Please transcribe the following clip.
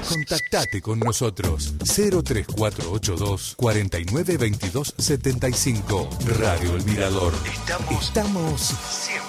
Contactate con nosotros 03482 49 22 75. Radio El Mirador. Estamos siempre.